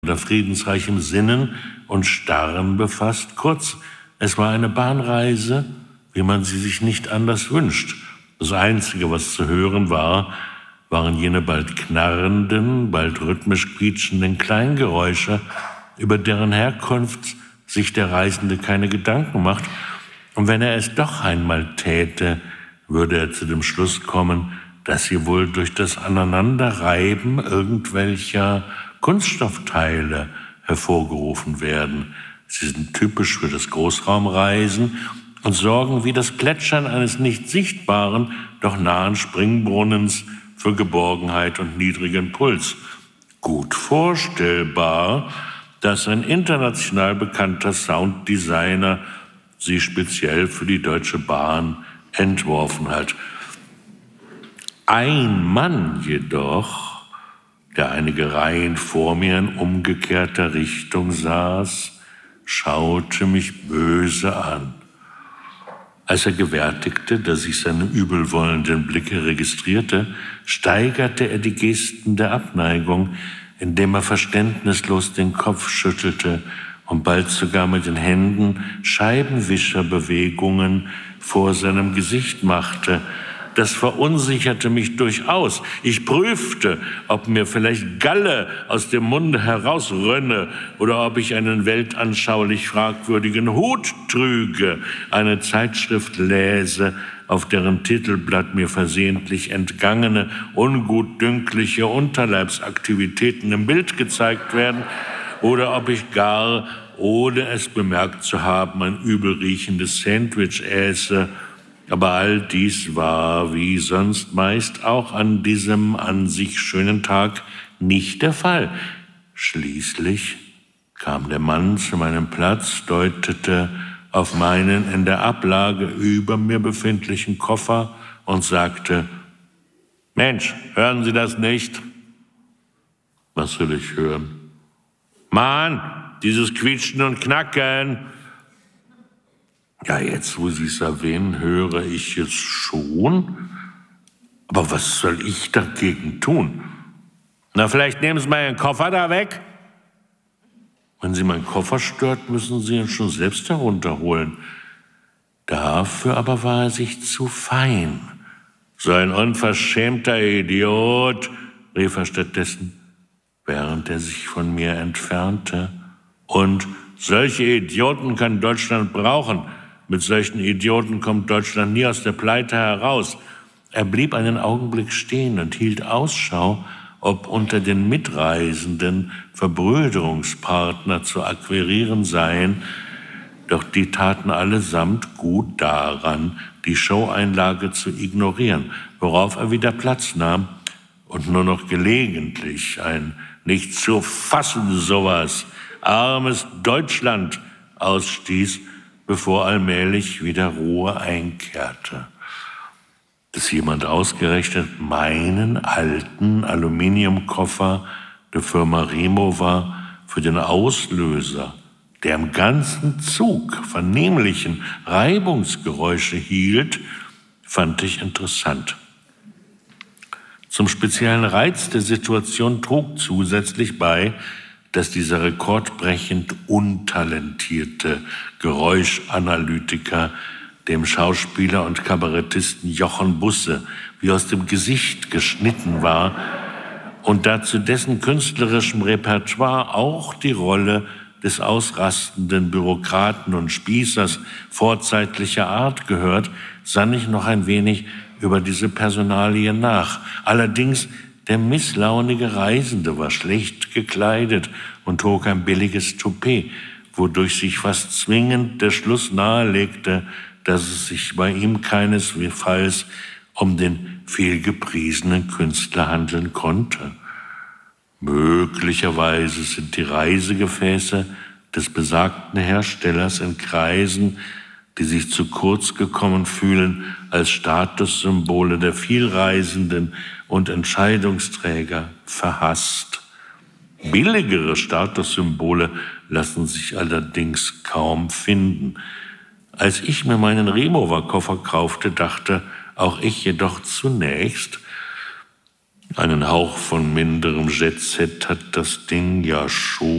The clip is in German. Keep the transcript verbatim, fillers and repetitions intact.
oder friedensreichem Sinnen und Starren befasst. Kurz, es war eine Bahnreise, wie man sie sich nicht anders wünscht. Das Einzige, was zu hören war, waren jene bald knarrenden, bald rhythmisch quietschenden Kleingeräusche, über deren Herkunft sich der Reisende keine Gedanken macht. Und wenn er es doch einmal täte, würde er zu dem Schluss kommen, dass sie wohl durch das Aneinanderreiben irgendwelcher Kunststoffteile hervorgerufen werden. Sie sind typisch für das Großraumreisen und sorgen wie das Plätschern eines nicht sichtbaren, doch nahen Springbrunnens für Geborgenheit und niedrigen Puls. Gut vorstellbar, dass ein international bekannter Sounddesigner sie speziell für die Deutsche Bahn entworfen hat. Ein Mann jedoch, der einige Reihen vor mir in umgekehrter Richtung saß, schaute mich böse an. Als er gewärtigte, dass ich seine übelwollenden Blicke registrierte, steigerte er die Gesten der Abneigung, indem er verständnislos den Kopf schüttelte und bald sogar mit den Händen Scheibenwischerbewegungen vor seinem Gesicht machte. Das verunsicherte mich durchaus. Ich prüfte, ob mir vielleicht Galle aus dem Munde herausrönne oder ob ich einen weltanschaulich fragwürdigen Hut trüge, eine Zeitschrift läse, auf deren Titelblatt mir versehentlich entgangene, ungutdünkliche Unterleibsaktivitäten im Bild gezeigt werden, oder ob ich gar, ohne es bemerkt zu haben, ein übelriechendes Sandwich äße. Aber all dies war, wie sonst meist auch an diesem an sich schönen Tag, nicht der Fall. Schließlich kam der Mann zu meinem Platz, deutete auf meinen in der Ablage über mir befindlichen Koffer und sagte: »Mensch, hören Sie das nicht?« »Was soll ich hören?« »Mann, dieses Quietschen und Knacken!« Ja, jetzt, wo Sie es erwähnen, höre ich es schon. Aber was soll ich dagegen tun? Na, vielleicht nehmen Sie mal Ihren Koffer da weg. Wenn Sie meinen Koffer stört, müssen Sie ihn schon selbst herunterholen. Dafür aber war er sich zu fein. So ein unverschämter Idiot, rief er stattdessen, während er sich von mir entfernte. Und solche Idioten kann Deutschland brauchen. Mit solchen Idioten kommt Deutschland nie aus der Pleite heraus. Er blieb einen Augenblick stehen und hielt Ausschau, ob unter den Mitreisenden Verbrüderungspartner zu akquirieren seien. Doch die taten allesamt gut daran, die Showeinlage zu ignorieren, worauf er wieder Platz nahm und nur noch gelegentlich ein nicht zu fassen sowas, armes Deutschland ausstieß, bevor allmählich wieder Ruhe einkehrte. Dass jemand ausgerechnet meinen alten Aluminiumkoffer der Firma Rimowa für den Auslöser der im ganzen Zug vernehmlichen Reibungsgeräusche hielt, fand ich interessant. Zum speziellen Reiz der Situation trug zusätzlich bei, dass dieser rekordbrechend untalentierte Geräuschanalytiker dem Schauspieler und Kabarettisten Jochen Busse wie aus dem Gesicht geschnitten war und dazu dessen künstlerischem Repertoire auch die Rolle des ausrastenden Bürokraten und Spießers vorzeitlicher Art gehört, sann ich noch ein wenig über diese Personalie nach. Allerdings, der misslaunige Reisende war schlecht gekleidet und trug ein billiges Toupet, wodurch sich fast zwingend der Schluss nahelegte, dass es sich bei ihm keinesfalls um den vielgepriesenen Künstler handeln konnte. Möglicherweise sind die Reisegefäße des besagten Herstellers in Kreisen, die sich zu kurz gekommen fühlen, als Statussymbole der Vielreisenden und Entscheidungsträger verhasst. Billigere Statussymbole lassen sich allerdings kaum finden. Als ich mir meinen Rimowa-Koffer kaufte, dachte auch ich jedoch zunächst, einen Hauch von minderem Jet-Set hat das Ding ja schon.